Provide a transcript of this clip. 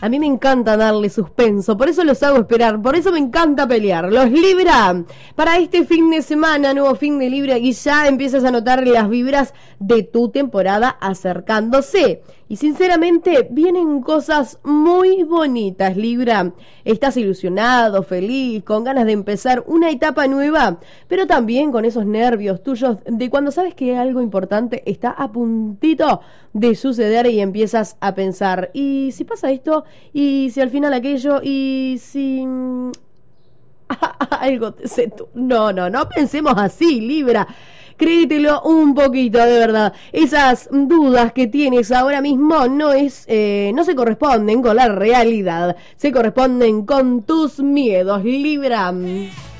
A mí me encanta darle suspenso, por eso los hago esperar, por eso me encanta pelear. Los Libra, para este fin de semana, nuevo fin de Libra, y ya empiezas a notar las vibras de tu temporada acercándose. Y sinceramente, vienen cosas muy bonitas, Libra. Estás ilusionado, feliz, con ganas de empezar una etapa nueva, pero también con esos nervios tuyos de cuando sabes que algo importante está a puntito de suceder y empiezas a pensar, ¿y si pasa esto? ¿Y si al final aquello? ¿Y si algo te sé tú? No pensemos así, Libra. Créetelo un poquito, de verdad. Esas dudas que tienes ahora mismo no se corresponden con la realidad. Se corresponden con tus miedos, Libra.